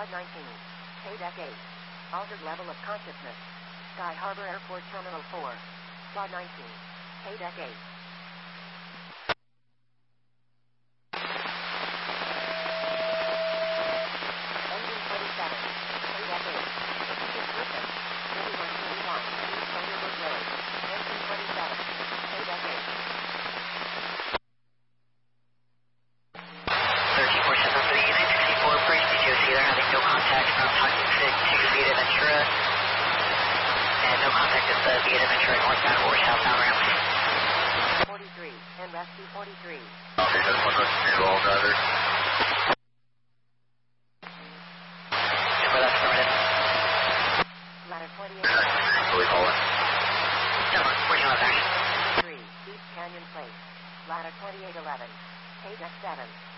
Pod 19. K-Deck 8. Altered level of consciousness. Sky Harbor Airport Terminal 4. Pod 19. K-Deck 8. Engine 27. K-Deck 8. Equipment. 3131. East Thunderbird Road. Engine 27. K-Deck 8. 1347 Unit 64 Bridge, DTOC there, having no contact from Talking 6 to Via Ventura. And no contact with the Via Ventura northbound or southbound ramp. 43, and rescue 43. Okay, that's one rescue, all driver. Number that's affirmative. Ladder 28. Really calling. Number 41 action. 3, East Canyon Place. Ladder 2811. K-Deck 7.